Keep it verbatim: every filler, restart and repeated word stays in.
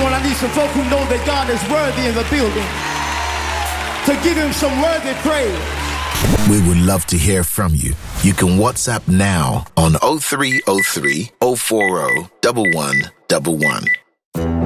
Come on, I need some folk who know that God is worthy in the building to give him some worthy praise. We would love to hear from you. You can WhatsApp now on oh three oh three, oh four oh, one one one one.